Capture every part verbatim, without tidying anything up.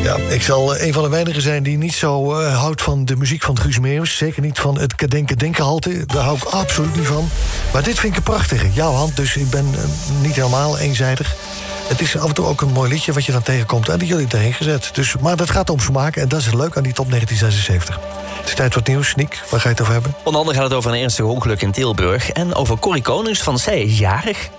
Ja, ik zal een van de weinigen zijn die niet zo uh, houdt van de muziek van Guus Meeuwis. Zeker niet van het kadenken-denken-halte. Daar hou ik absoluut niet van. Maar dit vind ik een prachtige. Jouw hand, dus ik ben uh, niet helemaal eenzijdig. Het is af en toe ook een mooi liedje wat je dan tegenkomt. En die jullie erheen gezet. Dus, maar dat gaat om smaak. En dat is het leuk aan die top negentien zesenzeventig. Het is tijd voor het nieuws. Nick, waar ga je het over hebben? Onder andere gaat het over een ernstig ongeluk in Tilburg. En over Corrie Konings, van zij is jarig.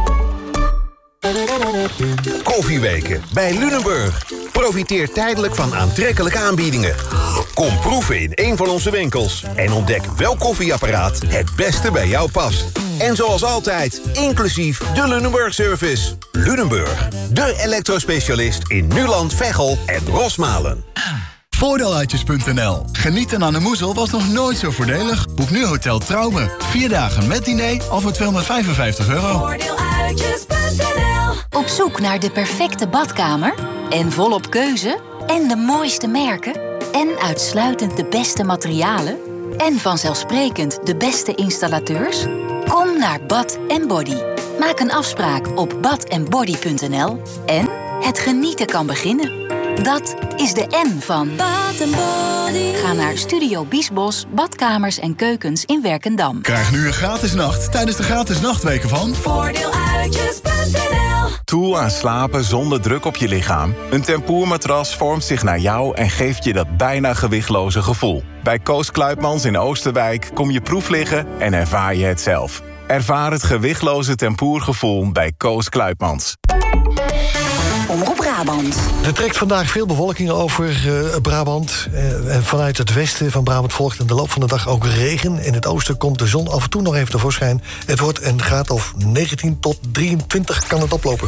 Koffieweken bij Lunenburg. Profiteer tijdelijk van aantrekkelijke aanbiedingen. Kom proeven in een van onze winkels. En ontdek welk koffieapparaat het beste bij jou past. En zoals altijd, inclusief de Lunenburg-service. Lunenburg, de elektrospecialist in Nuland, Veghel en Rosmalen. Voordeeluitjes punt n l. Genieten aan de Moezel was nog nooit zo voordelig. Boek nu Hotel Trouwe. Vier dagen met diner al voor tweehonderdvijfenvijftig euro. Voordeeluitjes punt n l. Op zoek naar de perfecte badkamer? En volop keuze? En de mooiste merken? En uitsluitend de beste materialen? En vanzelfsprekend de beste installateurs? Kom naar Bad en Body. Maak een afspraak op bad en body punt n l. En het genieten kan beginnen. Dat is de N van Bad and Body. Ga naar Studio Biesbos, badkamers en keukens in Werkendam. Krijg nu een gratis nacht tijdens de gratis nachtweken van Voordeeluitjes punt n l. Toe aan slapen zonder druk op je lichaam. Een tempoermatras vormt zich naar jou en geeft je dat bijna gewichtloze gevoel. Bij Koos Kluitmans in Oosterwijk kom je proef liggen en ervaar je het zelf. Ervaar het gewichtloze tempoergevoel bij Koos Kluitmans. Omroep Brabant. Er trekt vandaag veel bewolking over uh, Brabant. Uh, en vanuit het westen van Brabant volgt in de loop van de dag ook regen. In het oosten komt de zon af en toe nog even tevoorschijn. Het wordt een graad of negentien tot drieëntwintig kan het oplopen.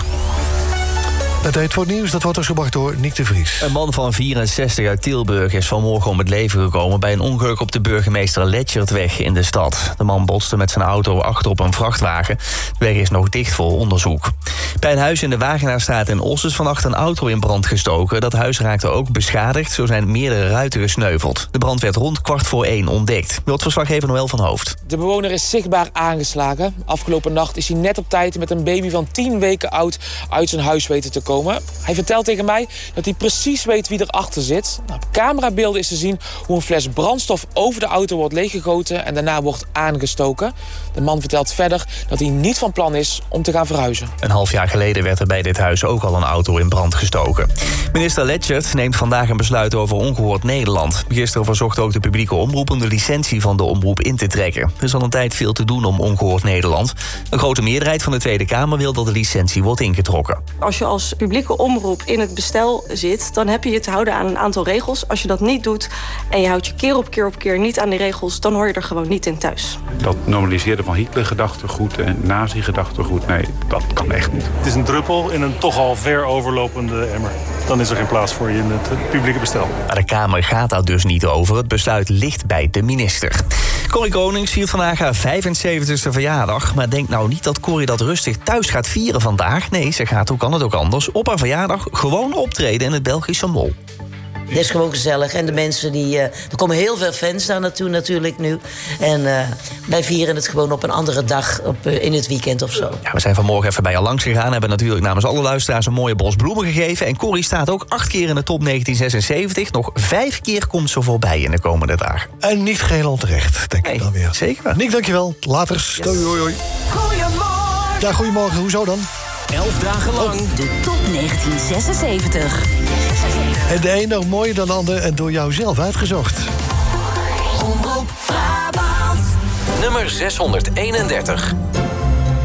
Het tijd voor het nieuws, dat wordt dus gebracht door Nick de Vries. Een man van vierenzestig uit Tilburg is vanmorgen om het leven gekomen bij een ongeluk op de burgemeester Letchertweg in de stad. De man botste met zijn auto achter op een vrachtwagen. De weg is nog dicht voor onderzoek. Bij een huis in de Wagenaarstraat in Os is vannacht een auto in brand gestoken. Dat huis raakte ook beschadigd, zo zijn meerdere ruiten gesneuveld. De brand werd rond kwart voor één ontdekt. Wordt verslaggever Noël van Hoofd. De bewoner is zichtbaar aangeslagen. Afgelopen nacht is hij net op tijd met een baby van tien weken oud uit zijn huis weten te komen. Hij vertelt tegen mij dat hij precies weet wie erachter zit. Nou, op camerabeelden is te zien hoe een fles brandstof over de auto wordt leeggegoten en daarna wordt aangestoken. De man vertelt verder dat hij niet van plan is om te gaan verhuizen. Een half jaar geleden werd er bij dit huis ook al een auto in brand gestoken. Minister Letchert neemt vandaag een besluit over Ongehoord Nederland. Gisteren verzocht ook de publieke omroep om de licentie van de omroep in te trekken. Er is al een tijd veel te doen om Ongehoord Nederland. Een grote meerderheid van de Tweede Kamer wil dat de licentie wordt ingetrokken. Als je als publieke omroep in het bestel zit, dan heb je je te houden aan een aantal regels. Als je dat niet doet en je houdt je keer op keer op keer niet aan die regels, dan hoor je er gewoon niet in thuis. Dat normaliseren van Hitler-gedachtegoed en nazi-gedachtegoed, nee, dat kan echt niet. Het is een druppel in een toch al ver overlopende emmer. Dan is er geen plaats voor je in het publieke bestel. Maar de Kamer gaat daar dus niet over. Het besluit ligt bij de minister. Corrie Konings viert vandaag haar vijfenzeventigste verjaardag. Maar denk nou niet dat Corrie dat rustig thuis gaat vieren vandaag. Nee, ze gaat, hoe kan het ook anders, op haar verjaardag gewoon optreden in het Belgische Mol. Het is gewoon gezellig. En de mensen die... Uh, er komen heel veel fans daar naartoe natuurlijk nu. En uh, wij vieren het gewoon op een andere dag op, uh, in het weekend of zo. Ja, we zijn vanmorgen even bij haar langs gegaan. Hebben natuurlijk namens alle luisteraars een mooie bos bloemen gegeven. En Corrie staat ook acht keer in de top negentien zesenzeventig. Nog vijf keer komt ze voorbij in de komende dagen. En niet geheel onterecht, denk nee, ik dan weer. Zeker. Nick, dankjewel. Later. Yes. Hoi, hoi, hoi. Goedemorgen. Ja, goedemorgen. Hoezo dan? Elf dagen lang de top negentien zesenzeventig. En de een nog mooier dan de ander en door jou zelf uitgezocht. Omroep Brabant. Nummer zeshonderdeenendertig.